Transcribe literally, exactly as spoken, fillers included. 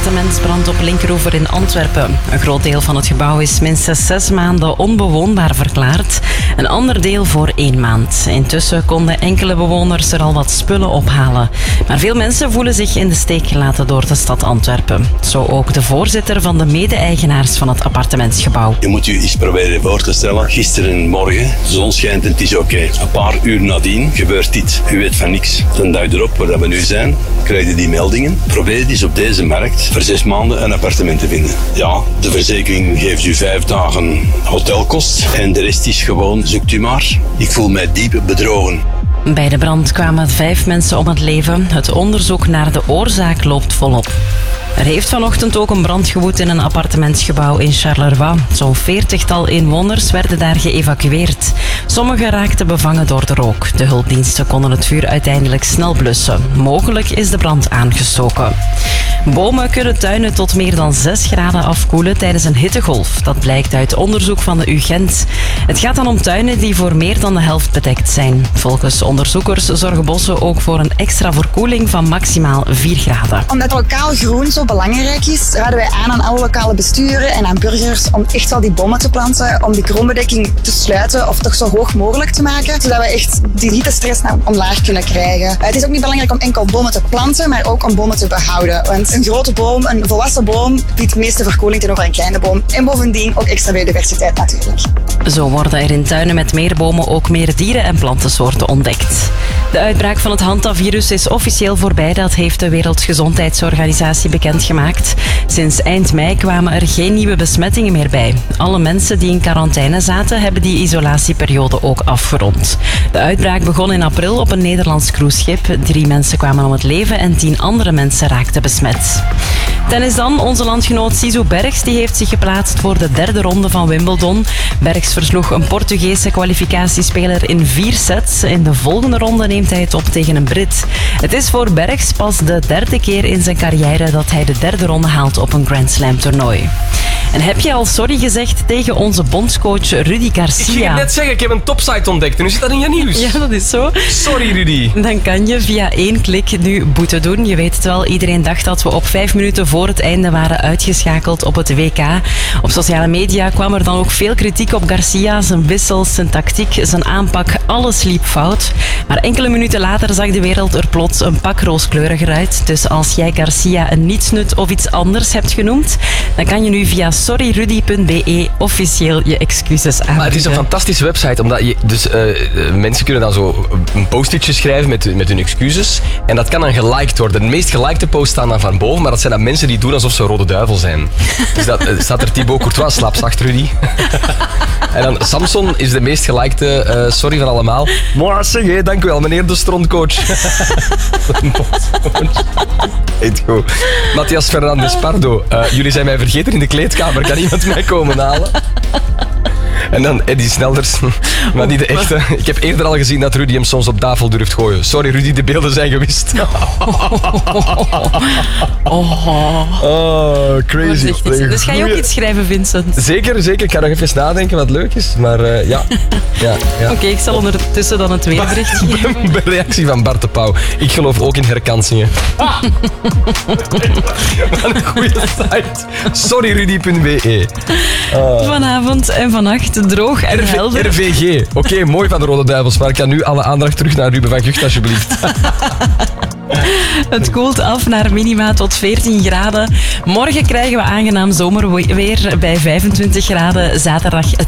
appartementsbrand op Linkeroever in Antwerpen. Een groot deel van het gebouw is minstens zes maanden onbewoonbaar verklaard. Een ander deel voor één maand. Intussen konden enkele bewoners er al wat spullen ophalen. Maar veel mensen voelen zich in de steek gelaten door de stad Antwerpen. Zo ook de voorzitter van de mede-eigenaars van het appartementsgebouw. Je moet je eens proberen voor te stellen. Gisteren morgen, de zon schijnt en het is oké. Een paar uur nadien gebeurt dit. U weet van niks. De dag erop, waar we nu zijn, krijg je die meldingen. Probeer eens op deze markt voor zes maanden een appartement te vinden. Ja, de verzekering geeft u vijf dagen hotelkost en de rest is gewoon, zoekt u maar. Ik voel mij diep bedrogen. Bij de brand kwamen vijf mensen om het leven. Het onderzoek naar de oorzaak loopt volop. Er heeft vanochtend ook een brand gewoed in een appartementsgebouw in Charleroi. Zo'n veertigtal inwoners werden daar geëvacueerd. Sommigen raakten bevangen door de rook. De hulpdiensten konden het vuur uiteindelijk snel blussen. Mogelijk is de brand aangestoken. Bomen kunnen tuinen tot meer dan zes graden afkoelen tijdens een hittegolf. Dat blijkt uit onderzoek van de U Gent. Het gaat dan om tuinen die voor meer dan de helft bedekt zijn. Volgens onderzoekers zorgen bossen ook voor een extra verkoeling van maximaal vier graden. Omdat lokaal groen zo belangrijk is, raden wij aan aan alle lokale besturen en aan burgers om echt wel die bomen te planten, om die kronbedekking te sluiten of toch zo hoog mogelijk te maken, zodat we echt die hittestress naar omlaag kunnen krijgen. Het is ook niet belangrijk om enkel bomen te planten, maar ook om bomen te behouden. Want een grote boom, een volwassen boom, biedt de meeste verkoeling tegenover een kleine boom. En bovendien ook extra biodiversiteit natuurlijk. Zo worden er in tuinen met meer bomen ook meer dieren- en plantensoorten ontdekt. De uitbraak van het hantavirus is officieel voorbij, dat heeft de Wereldgezondheidsorganisatie bekendgemaakt. Sinds eind mei kwamen er geen nieuwe besmettingen meer bij. Alle mensen die in quarantaine zaten, hebben die isolatieperiode ook afgerond. De uitbraak begon in april op een Nederlands cruiseschip. Drie mensen kwamen om het leven en tien andere mensen raakten besmet. Tennis dan. Onze landgenoot Sisu Bergs die heeft zich geplaatst voor de derde ronde van Wimbledon. Bergs versloeg een Portugese kwalificatiespeler in vier sets. In de volgende ronde neemt hij het op tegen een Brit. Het is voor Bergs pas de derde keer in zijn carrière dat hij de derde ronde haalt op een Grand Slam toernooi. En heb je al sorry gezegd tegen onze bondscoach Rudy Garcia? Ik ging het net zeggen, ik heb een topsite ontdekt en nu zit dat in je nieuws. Ja, dat is zo. Sorry Rudy. Dan kan je via één klik nu boete doen. Je weet het wel, iedereen dacht dat we op vijf minuten voor het einde waren uitgeschakeld op het W K. Op sociale media kwam er dan ook veel kritiek op Garcia, zijn wissels, zijn tactiek, zijn aanpak. Alles liep fout. Maar enkele minuten later zag de wereld er plots een pak rooskleuriger uit. Dus als jij Garcia een nietsnut of iets anders hebt genoemd, dan kan je nu via sorryrudy punt be officieel je excuses aanbieden. Maar het is een fantastische website, omdat je, dus, uh, mensen kunnen dan zo een post-itje schrijven met, met hun excuses en dat kan dan geliked worden. De meest gelikte posts staan dan van boven, maar dat zijn dan mensen die doen alsof ze Rode Duivel zijn. Dus dat uh, staat er Thibaut Courtois, slaap zacht Rudy. En dan Samson is de meest gelikte, uh, sorry van allemaal. Maar zeg, hé, dank u wel, meneer de strontcoach. Heet goed. Matthias Fernandes Pardo, uh, jullie zijn mij vergeten in de kleedkamer, kan iemand mij komen halen? En dan Eddie Snelders, maar niet de echte. Ik heb eerder al gezien dat Rudy hem soms op tafel durft gooien. Sorry Rudy, de beelden zijn gewist. Oh, oh crazy. Dus ga je ook iets schrijven, Vincent? Zeker, zeker. Ik ga nog even nadenken wat leuk is. Maar uh, ja. ja, ja. Oké, okay, ik zal ondertussen dan het weerbericht geven. Bij reactie van Bart de Pauw. Ik geloof ook in herkansingen. Ah. Wat een goede site. sorryrudy punt be. Uh. Vanavond en vannacht droog en R V, helder. R V G. Oké, okay, mooi van de Rode Duivels, maar ik kan nu alle aandacht terug naar Ruben van Gucht, alsjeblieft. Het koelt af naar minima tot veertien graden. Morgen krijgen we aangenaam zomerweer bij vijfentwintig graden. Zaterdag